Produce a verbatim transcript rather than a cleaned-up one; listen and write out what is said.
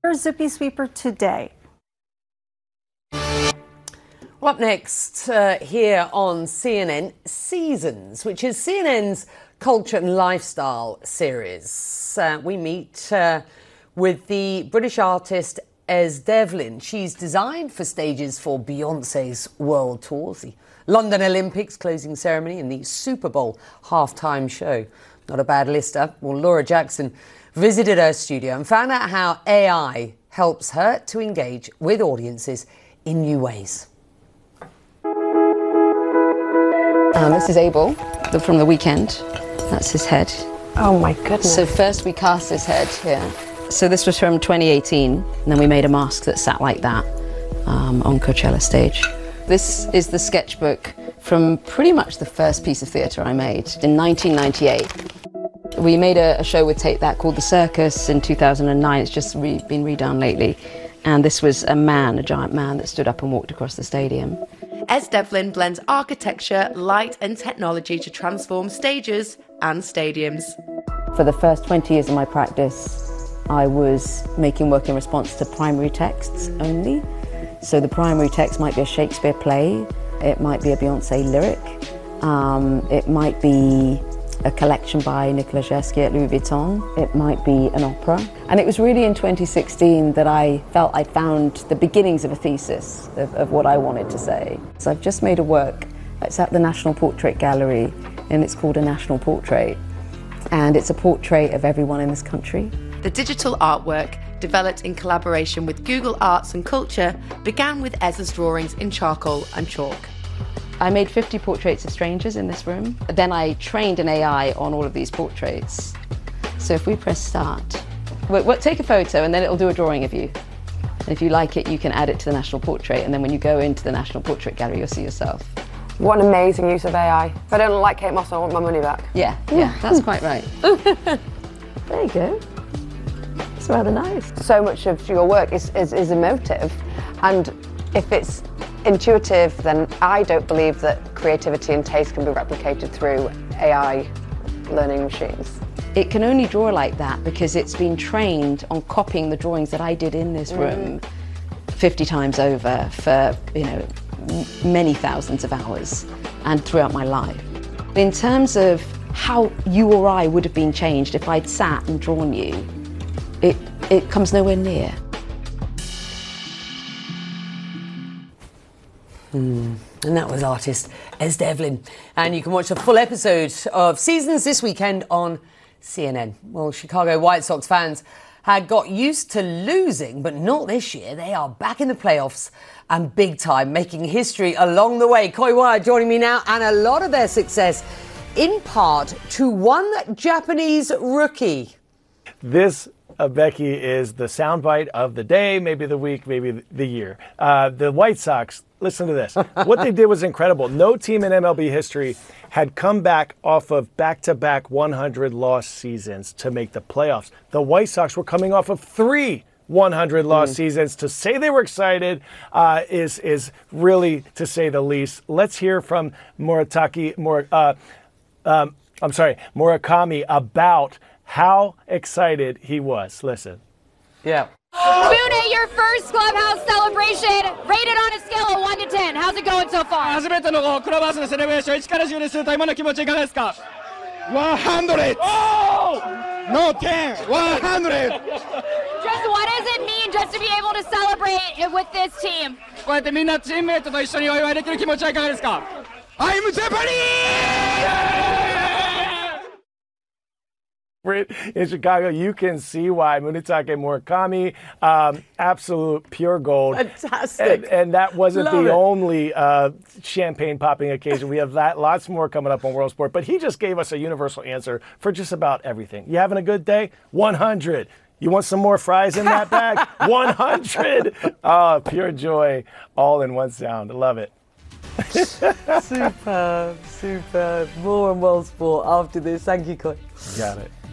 Zippy Sweeper today. Well, up next uh, here on C N N, Seasons, which is C N N's culture and lifestyle series. Uh, we meet uh, with the British artist Ez Devlin. She's designed for stages for Beyonce's world tours, the London Olympics closing ceremony and the Super Bowl halftime show. Not a bad lister. Well, Laura Jackson visited her studio and found out how A I helps her to engage with audiences in new ways. Um, this is Abel from The Weeknd. That's his head. Oh my goodness. So first we cast his head here. So this was from twenty eighteen, and then we made a mask that sat like that um, on Coachella stage. This is the sketchbook from pretty much the first piece of theatre I made in nineteen ninety-eight. We made a, a show with Take That called The Circus in two thousand nine. It's just re been redone lately. And this was a man, a giant man that stood up and walked across the stadium. Ez Devlin blends architecture, light and technology to transform stages and stadiums. For the first twenty years of my practice, I was making work in response to primary texts only. So the primary text might be a Shakespeare play, it might be a Beyonce lyric, um, it might be a collection by Nicolas Jesky at Louis Vuitton, it might be an opera. And it was really in twenty sixteen that I felt I found the beginnings of a thesis of, of what I wanted to say. So I've just made a work, it's at the National Portrait Gallery, and it's called A National Portrait. And it's a portrait of everyone in this country. The digital artwork, developed in collaboration with Google Arts and Culture, began with Ez's drawings in charcoal and chalk. I made fifty portraits of strangers in this room. Then I trained an A I on all of these portraits. So if we press start, we'll, we'll take a photo and then it'll do a drawing of you. And if you like it, you can add it to the National Portrait, and then when you go into the National Portrait Gallery, you'll see yourself. What an amazing use of A I. If I don't like Kate Moss, I want my money back. Yeah, yeah, that's quite right. There you go. It's rather nice. So much of your work is, is, is emotive, and if it's intuitive, then I don't believe that creativity and taste can be replicated through A I learning machines. It can only draw like that because it's been trained on copying the drawings that I did in this room mm. fifty times over for, you know, many thousands of hours and throughout my life. In terms of how you or I would have been changed if I'd sat and drawn you, it, it comes nowhere near. Mm. And that was artist Ez Devlin. And you can watch a full episode of Seasons this weekend on C N N. Well, Chicago White Sox fans had got used to losing, but not this year. They are back in the playoffs and big time, making history along the way. Coy Wire joining me now, and a lot of their success in part to one Japanese rookie. This Uh, Becky, is the soundbite of the day, maybe the week, maybe the year. Uh, the White Sox, listen to this. What they did was incredible. No team in M L B history had come back off of back-to-back one hundred loss seasons to make the playoffs. The White Sox were coming off of three one hundred loss mm. seasons. To say they were excited uh, is is really, to say the least. Let's hear from Murataki, Mur, uh, um, I'm sorry, Murakami about how excited he was. Listen. Yeah. Mune, your first clubhouse celebration, rated on a scale of one to ten. How's it going so far? 初めてのクラブハウスのセレブレーション、いちからじゅうですると今の気持ちいかがですか one hundred! Oh! No ten! one hundred! Just what does it mean just to be able to celebrate with this team? こうやってみんなチームメイトと一緒にお祝いできる気持ちはいかがですか I'm Japanese! In Chicago, you can see why. Munetake Murakami, um, absolute pure gold. Fantastic. And, and that wasn't Love the it. only uh, champagne popping occasion. We have that, lots more coming up on World Sport. But he just gave us a universal answer for just about everything. You having a good day? one hundred. You want some more fries in that bag? one hundred. Oh, pure joy, all in one sound. I love it. Superb, superb. More on World Sport after this. Thank you, Coy. Got it.